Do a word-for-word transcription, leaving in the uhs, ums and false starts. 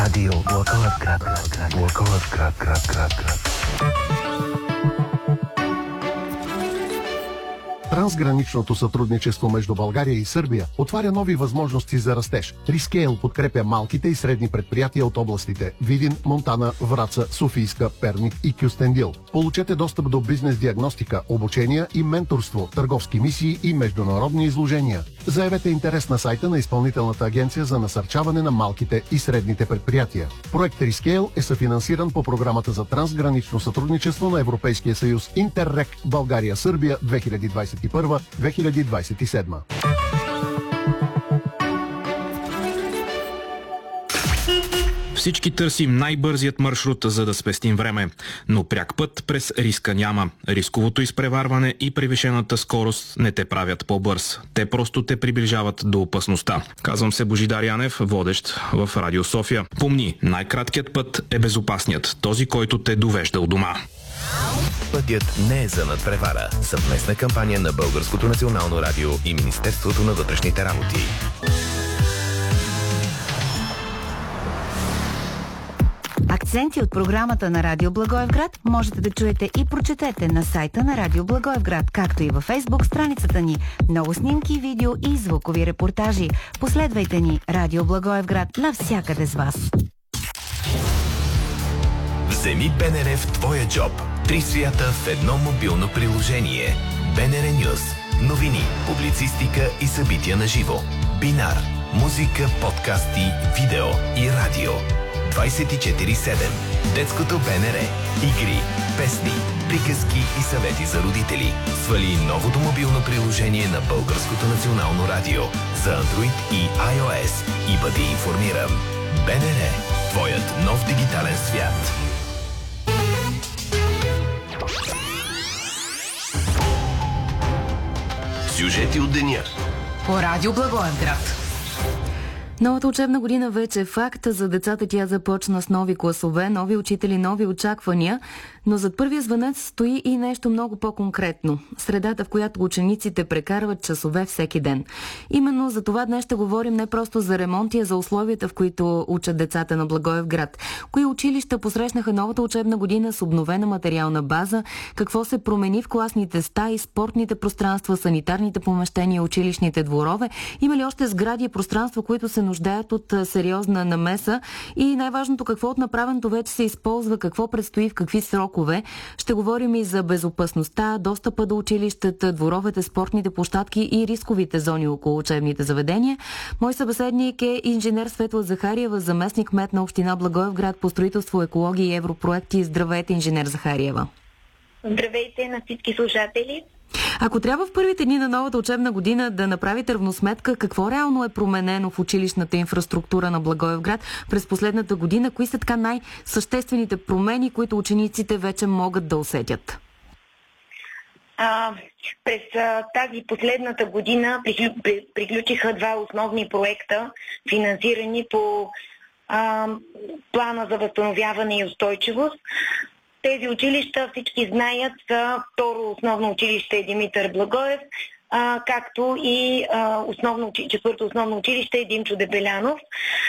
Радио Благоевград. Благоевград, град, град, град. Трансграничното сътрудничество между България и Сърбия отваря нови възможности за растеж. Рискейл подкрепя малките и средни предприятия от областите Видин, Монтана, Враца, Софийска, Перник и Кюстендил. Получете достъп до бизнес диагностика, обучения и менторство, търговски мисии и международни изложения. Заявете интерес на сайта на Изпълнителната агенция за насърчаване на малките и средните предприятия. Проект Рискейл е съфинансиран по програмата за трансгранично сътрудничество на Европейския съюз Интеррек България-Сърбия две хиляди двадесет и първа - две хиляди двадесет и седма. Всички търсим най-бързият маршрут, за да спестим време. Но пряк път през риска няма. Рисковото изпреварване и превишената скорост не те правят по-бърз. Те просто те приближават до опасността. Казвам се Божидар Янев, водещ в Радио София. Помни, най-краткият път е безопасният. Този, който те довежда у дома. Пътят не е за надпревара. Съвместна кампания на Българското национално радио и Министерството на вътрешните работи. Акценти от програмата на Радио Благоевград можете да чуете и прочетете на сайта на Радио Благоевград, както и във Фейсбук страницата ни. Много снимки, видео и звукови репортажи. Последвайте ни Радио Благоевград навсякъде с вас. Вземи БНР в твоя джоб. Три свята в едно мобилно приложение. БНР Нюс. Новини, публицистика и събития на живо. Бинар. Музика, подкасти, видео и радио. двадесет и четири седем. Детското БНР. Игри, песни, приказки и съвети за родители. Свали новото мобилно приложение на Българското национално радио за Android и iOS и бъди информиран. БНР. Твоят нов дигитален свят. Сюжети от деня. По Радио Благоевград. Новата учебна година вече е факт. За децата тя започна с нови класове, нови учители, нови очаквания, но зад първия звънец стои и нещо много по-конкретно. Средата, в която учениците прекарват часове всеки ден. Именно за това днес ще говорим не просто за ремонти, а за условията, в които учат децата на Благоевград. Кои училища посрещнаха новата учебна година с обновена материална база, какво се промени в класните стаи, спортните пространства, санитарните помещения, училищните дворове, има ли още сгради и пространства, които се нуждаят от сериозна намеса и най-важното, какво от направеното вече се използва, какво предстои, в какви срокове. Ще говорим и за безопасността, достъпа до училищата, дворовете, спортните площадки и рисковите зони около учебните заведения. Мой събеседник е инженер Светла Захариева, заместник-кмет на община Благоевград по строителство, екология и европроекти. Здравейте, инженер Захариева. Здравейте на всички слушатели. Ако трябва в първите дни на новата учебна година да направите равносметка, какво реално е променено в училищната инфраструктура на Благоевград през последната година? Кои са така най-съществените промени, които учениците вече могат да усетят? А, през а, тази последната година приключиха два основни проекта, финансирани по а, плана за възстановяване и устойчивост. Тези училища, всички знаят, са второ основно училище Димитър Благоев, а, както и а, основно, четвърто основно училище Димчо Дебелянов.